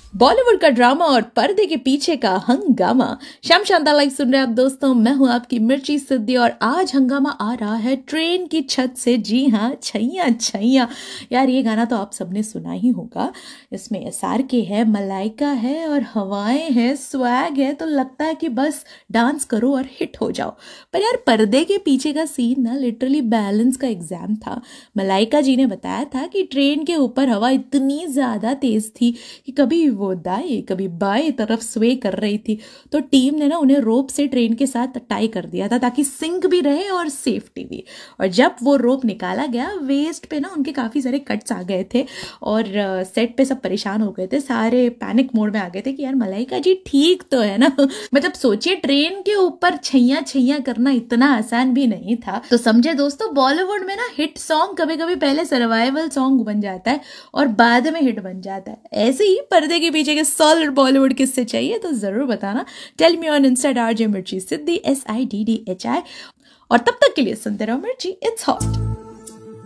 बॉलीवुड का ड्रामा और पर्दे के पीछे का हंगामा। श्याम शांता लाइव सुन रहे हैं आप दोस्तों, मैं हूं आपकी मिर्ची सिद्धि और आज हंगामा आ रहा है ट्रेन की छत से। जी हाँ, छैया छैया। यार ये गाना तो आप सबने सुना ही होगा। इसमें SRK है, मलाइका है और हवाएं है, स्वैग है, तो लगता है कि बस डांस करो और हिट हो जाओ। पर यार पर्दे के पीछे का सीन ना लिटरली बैलेंस का एग्जाम था। मलाइका जी ने बताया था कि ट्रेन के ऊपर हवा इतनी ज्यादा तेज थी कि कभी वो दाएं कभी बाएं तरफ स्वे कर रही थी, तो टीम ने ना उन्हें रोप से ट्रेन के साथ टाई कर दिया था ताकि सिंक भी रहे और सेफ्टी भी। और जब वो रोप निकाला गया, वेस्ट पे ना उनके काफ़ी सारे कट्स आ गए थे और सेट पे सब परेशान हो गए थे, सारे पैनिक मोड में आ गए थे कि यार मलाइका जी ठीक तो है ना। मतलब सोचिए ट्रेन के ऊपर छैया छैया करना इतना आसान भी नहीं था। तो समझे दोस्तों, बॉलीवुड में ना हिट सॉन्ग कभी कभी पहले सर्वाइवल सॉन्ग बन जाता है और बाद में हिट बन जाता है। ऐसे ही पर्दे के पीछे के सॉलिड बॉलीवुड किससे चाहिए तो जरूर बताना। Tell me on Insta RJ मिर्ची सिद्धि SIDDHI। और तब तक के लिए सुनते रहो मिर्ची, इट्स हॉट।